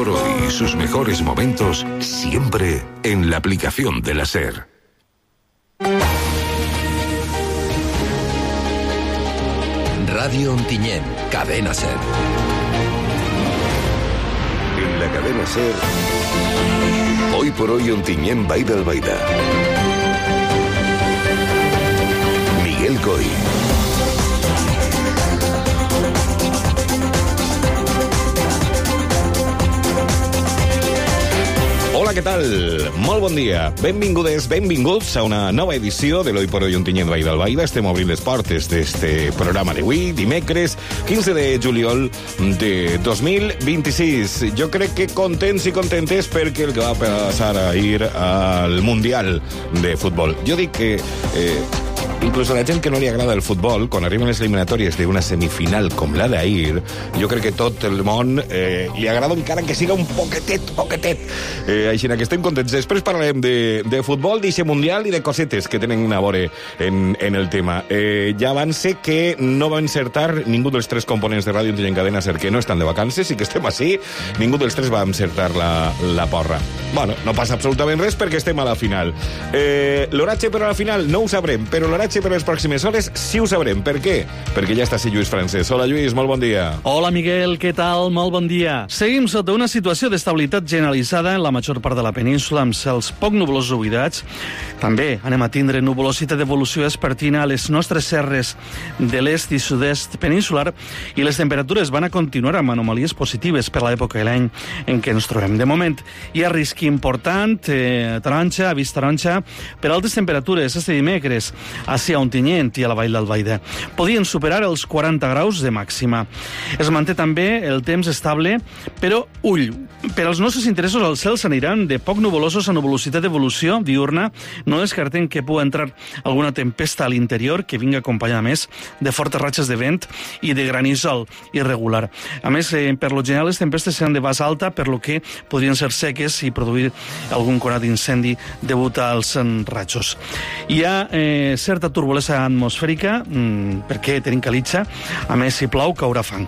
por hoy y sus mejores momentos siempre en la aplicación de la SER. Radio Ontinyent, Cadena SER. En la cadena SER, hoy por hoy Ontinyent Vall d'Albaida. Miguel Coy. Hola, què tal? Molt bon dia. Benvingudes, benvinguts a una nova edició de l'Hoy por Hoy Ontinyent Vall d'Albaida. Estem obrint les portes d'este programa d'avui, dimecres, 15 de juliol de 2026. Jo crec que contents i contentes perquè el que va passar ahir al Mundial de Futbol. Jo dic que inclús a la gent que no li agrada el futbol, quan arriben les eliminatòries d'una semifinal com la d'ahir, jo crec que tot el món li agrada encara que siga un poquetet. Així que estem contents. Després parlarem de futbol, d'eixe Mundial i de cosetes que tenen a veure en el tema. Ja avance que no va encertar ningú dels tres components de Ràdio Ontinyent Cadena SER, que no estan de vacances i que estem així, ningú dels tres va encertar la porra. Bueno, no passa absolutament res perquè estem a la final. L'oratge per a la final no ho sabrem, però l'oratge per les pròximes hores sí ho sabrem. Per què? Perquè ja està així Lluís Francés. Hola, Lluís, molt bon dia. Hola, Miguel, què tal? Molt bon dia. Seguim sota una situació d'estabilitat generalitzada en la major part de la península, amb cels poc nuvosos oblidats. També anem a tindre nuvolositat d'evolució vespertina a les nostres serres de l'est i sud-est peninsular, i les temperatures van a continuar amb anomalies positives per l'època de l'any en què ens trobem. De moment, hi ha risc important, taronja, avís taronja, per altes temperatures este dimecres, a Ontinyent i a la Vall d'Albaida. Podien superar els 40 graus de màxima. Es manté també el temps estable, però ull, per als nostres interessos els cels aniran de poc nuvolosos a nuvolositat d'evolució diurna. No descartem que pugui entrar alguna tempesta a l'interior que vingui acompanyada més de fortes ratxes de vent i de granissol irregular. A més, per lo general, les tempestes seran de base alta, per lo que podrien ser seques i produir algun conat d'incendi degut als ratxos. Hi ha certa turbulència atmosfèrica, perquè tenim calitxa, a més, si plou, caurà fang.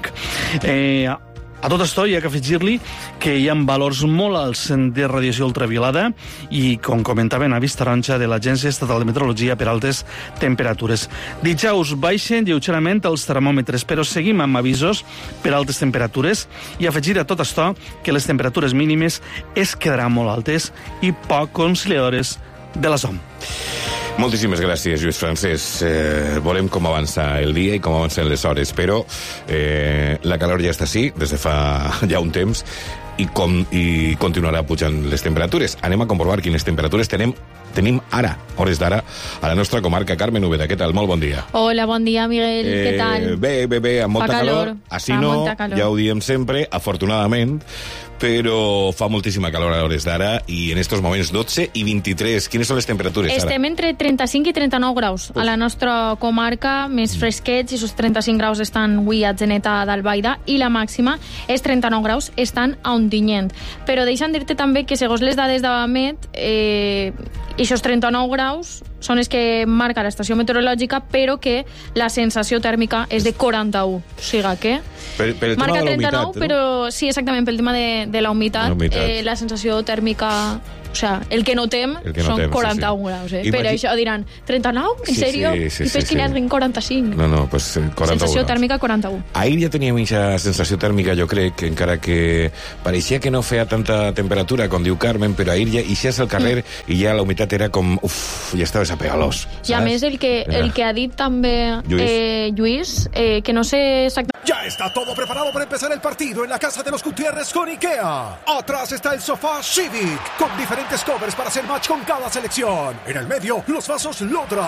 A tot esto hi ha que afegir-li que hi ha valors molt alts de radiació ultraviolada i, com comentaven, avís taronja de l'Agència Estatal de Meteorologia per altes temperatures. Dijous baixen lleugerament els termòmetres, però seguim amb avisos per altes temperatures i afegir a tot esto que les temperatures mínimes es quedaran molt altes i poc conciliadores de la som. Moltíssimes gràcies, Lluís Francés. Volem com avança el dia i com avancen les hores, però la calor ja està així des de fa ja un temps i continuarà pujant les temperatures. Anem a comprovar quines temperatures tenim ara, hores d'ara, a la nostra comarca. Carmen Úbeda, què tal? Molt bon dia. Hola, bon dia, Miguel. Què tal? Bé, amb molta calor. Així no, ja ho diem sempre, afortunadament, però fa moltíssima calor a hores d'ara i en estos moments 12 i 23. Quines són les temperatures ara? Estem entre 35 i 39 graus a la nostra comarca, més fresquets, i sos 35 graus estan avui a Atzeneta d'Albaida i la màxima és 39 graus, estan a Ontinyent. Però deixa'm dir-te també que segons les dades d'Avamet, aquests 39 graus són els que marca l'estació meteorològica, però que la sensació tèrmica és de 41. O sigui que per el marca tema de la 39, humitat, però sí, exactament, pel tema de la humitat. La sensació tèrmica, o sigui, el que notem són 41 graus. Per això diran, 39? En sèrio? I després que n'hi hagin 45. No, pues 41. Sensació tèrmica 41. Ahir ja teníem aquesta sensació tèrmica, jo crec, encara que pareixia que no feia tanta temperatura, com diu Carmen, però ahir ja ixies al carrer i ja la humitat era com, ja estaves a pegalós. I a més el que ha dit també Lluís, que no sé exactament... Ya está todo preparado para empezar el partido en la casa de los Gutiérrez con IKEA. Atrás está el sofá Civic, con diferentes covers para hacer match con cada selección. En el medio, los vasos Lodra.